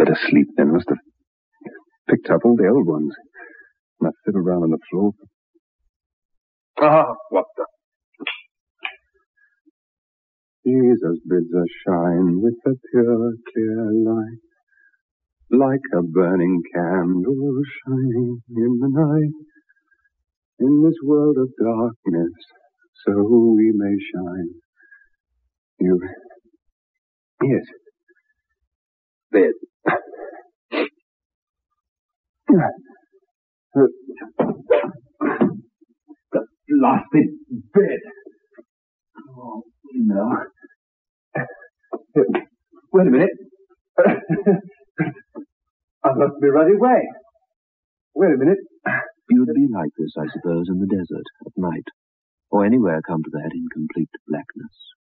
better sleep then. Must have picked up all the old ones. And I fiddled around on the floor. Ah, what the... Jesus bids us shine with a pure, clear light, like a burning candle shining in the night. In this world of darkness, so we may shine. You... Yes. Bed. The blasted bed. Oh, no. Wait a minute. I must be running away. Wait a minute. You'd be like this, I suppose, in the desert, at night, or anywhere come to that in complete blackness.